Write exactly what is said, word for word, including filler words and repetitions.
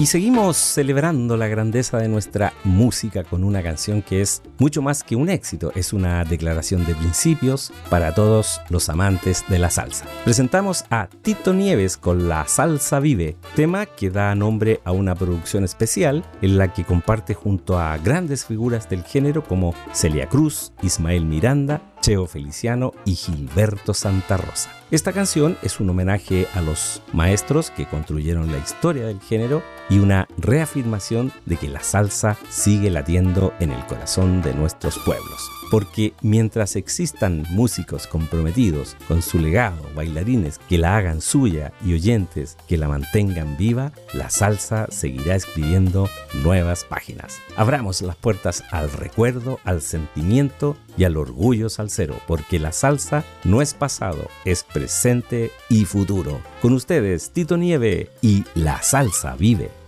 Y seguimos celebrando la grandeza de nuestra música con una canción que es mucho más que un éxito, es una declaración de principios para todos los amantes de la salsa. Presentamos a Tito Nieves con La Salsa Vive, tema que da nombre a una producción especial en la que comparte junto a grandes figuras del género como Celia Cruz, Ismael Miranda, Cheo Feliciano y Gilberto Santa Rosa. Esta canción es un homenaje a los maestros que construyeron la historia del género y una reafirmación de que la salsa sigue latiendo en el corazón de nuestros pueblos. Porque mientras existan músicos comprometidos con su legado, bailarines que la hagan suya y oyentes que la mantengan viva, la salsa seguirá escribiendo nuevas páginas. Abramos las puertas al recuerdo, al sentimiento y al orgullo salsero, porque la salsa no es pasado, es presente y futuro. Con ustedes, Tito Nieve y La Salsa Vive.